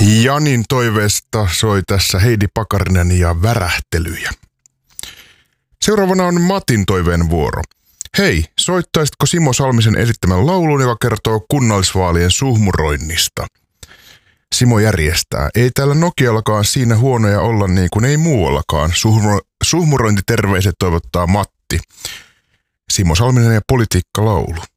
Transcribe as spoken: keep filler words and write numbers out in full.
Janin toiveesta soi tässä Heidi Pakarinen ja Värähtelyjä. Seuraavana on Matin toiveen vuoro. Hei, soittaisitko Simo Salmisen esittämän laulun, joka kertoo kunnallisvaalien suhmuroinnista? Simo järjestää. Ei täällä Nokiallakaan siinä huonoja olla niin kuin ei muuallakaan. Suhmuro- suhmurointiterveiset toivottaa Matti. Simo Salminen ja politiikkalaulu.